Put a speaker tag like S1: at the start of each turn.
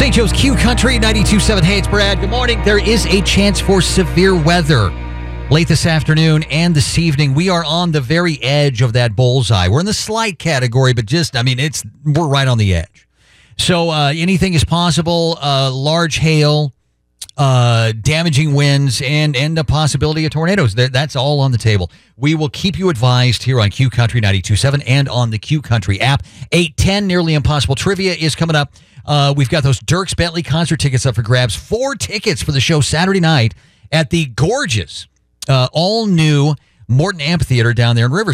S1: St. Joe's Q Country 92.7. Hey, it's Brad. Good morning. There is a chance for severe weather late this afternoon and this evening. We are on the very edge of that bullseye. We're in the slight category, but we're right on the edge. So anything is possible. Large hail, damaging winds, and a possibility of tornadoes. That's all on the table. We will keep you advised here on Q Country 92.7 and on the Q Country app. 8:10, Nearly Impossible Trivia is coming up. We've got those Dierks Bentley concert tickets up for grabs. 4 tickets for the show Saturday night at the gorgeous, all-new Morton Amphitheater down there in Riverside.